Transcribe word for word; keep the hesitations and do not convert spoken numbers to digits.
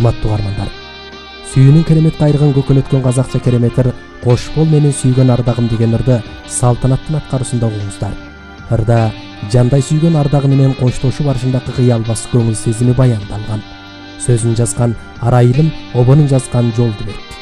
урматтуу каармандар. Сүйүүнүн керемет кайрыгын көкөлөткөн казакча кереметтер «Кош бол менин сүйгөн ардагым» деген ырды салтанаттын аткаруусунда угуңуздар. Ырда жандай сүйгөн ардагы менен коштошуу барышындагы кыялбас көңүл сезими баяндалган. Сөзүн жазган Арайылым, обонун жазган Жолдубек.